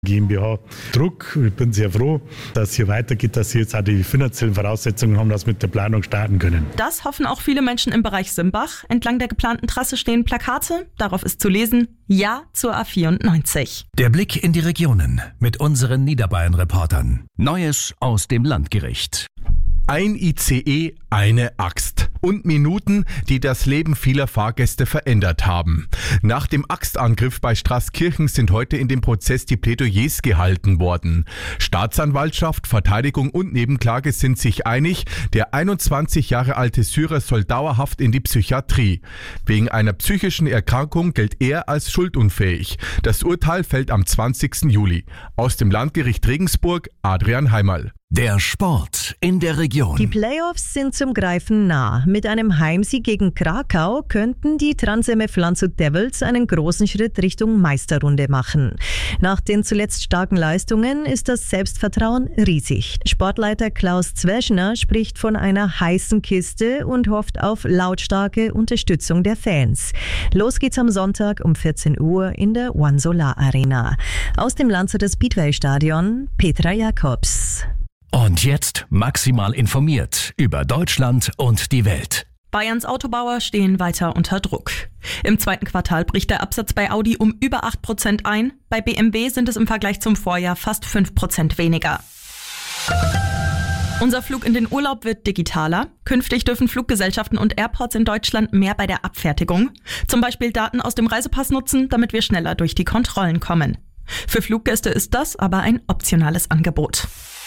GmbH Druck. Ich bin sehr froh, dass es hier weitergeht, dass sie jetzt auch die finanziellen Voraussetzungen haben, dass wir mit der Planung starten können. Das hoffen auch viele Menschen im Bereich Simbach. Entlang der geplanten Trasse stehen Plakate. Darauf ist zu lesen: Ja zur A94. Der Blick in die Regionen mit unseren Niederbayern-Reportern. Neues aus dem Landgericht. Ein ICE, eine Axt. Und Minuten, die das Leben vieler Fahrgäste verändert haben. Nach dem Axtangriff bei Straßkirchen sind heute in dem Prozess die Plädoyers gehalten worden. Staatsanwaltschaft, Verteidigung und Nebenklage sind sich einig, der 21 Jahre alte Syrer soll dauerhaft in die Psychiatrie. Wegen einer psychischen Erkrankung gilt er als schuldunfähig. Das Urteil fällt am 20. Juli. Aus dem Landgericht Regensburg, Adrian Heimerl. Der Sport in der Region. Die Playoffs sind zum Greifen nah. Mit einem Heimsieg gegen Krakau könnten die Transemf Landshut Devils einen großen Schritt Richtung Meisterrunde machen. Nach den zuletzt starken Leistungen ist das Selbstvertrauen riesig. Sportleiter Klaus Zweschner spricht von einer heißen Kiste und hofft auf lautstarke Unterstützung der Fans. Los geht's am Sonntag um 14 Uhr in der One Solar Arena. Aus dem Landshuter Speedway Stadion, Petra Jakobs. Und jetzt maximal informiert über Deutschland und die Welt. Bayerns Autobauer stehen weiter unter Druck. Im zweiten Quartal bricht der Absatz bei Audi um über 8% ein. Bei BMW sind es im Vergleich zum Vorjahr fast 5% weniger. Unser Flug in den Urlaub wird digitaler. Künftig dürfen Fluggesellschaften und Airports in Deutschland mehr bei der Abfertigung. Zum Beispiel Daten aus dem Reisepass nutzen, damit wir schneller durch die Kontrollen kommen. Für Fluggäste ist das aber ein optionales Angebot.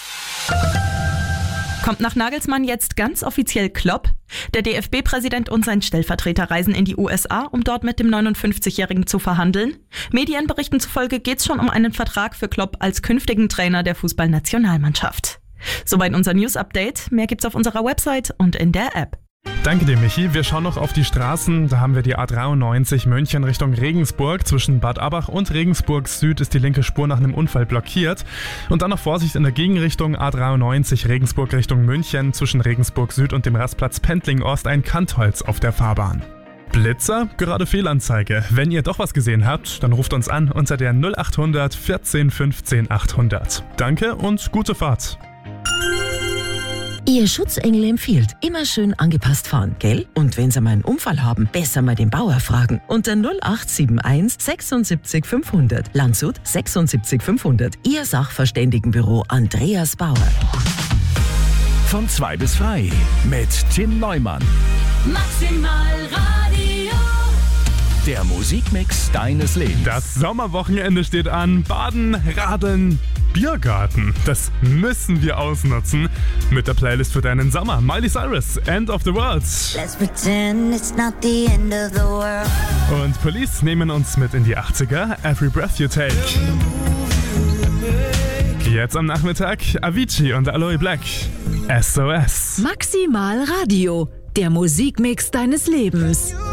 Kommt nach Nagelsmann jetzt ganz offiziell Klopp? Der DFB-Präsident und sein Stellvertreter reisen in die USA, um dort mit dem 59-Jährigen zu verhandeln. Medienberichten zufolge geht es schon um einen Vertrag für Klopp als künftigen Trainer der Fußballnationalmannschaft. Soweit unser News-Update. Mehr gibt's auf unserer Website und in der App. Danke dir, Michi. Wir schauen noch auf die Straßen. Da haben wir die A93 München Richtung Regensburg. Zwischen Bad Abbach und Regensburg Süd ist die linke Spur nach einem Unfall blockiert. Und dann noch Vorsicht in der Gegenrichtung A93 Regensburg Richtung München. Zwischen Regensburg Süd und dem Rastplatz Pendling Ost ein Kantholz auf der Fahrbahn. Blitzer? Gerade Fehlanzeige. Wenn ihr doch was gesehen habt, dann ruft uns an unter der 0800 14 15 800. Danke und gute Fahrt. Ihr Schutzengel empfiehlt, immer schön angepasst fahren, gell? Und wenn Sie mal einen Unfall haben, besser mal den Bauer fragen. Unter 0871 76 500. Landshut 76 500. Ihr Sachverständigenbüro Andreas Bauer. Von 2 bis frei mit Tim Neumann. Maximal Radio. Der Musikmix deines Lebens. Das Sommerwochenende steht an. Baden, Radeln, Biergarten. Das müssen wir ausnutzen. Mit der Playlist für deinen Sommer. Miley Cyrus, End of the World. Let's pretend it's not the end of the world. Und Police nehmen uns mit in die 80er. Every Breath You Take. Jetzt am Nachmittag Avicii und Aloe Black. SOS. Maximal Radio. Der Musikmix deines Lebens.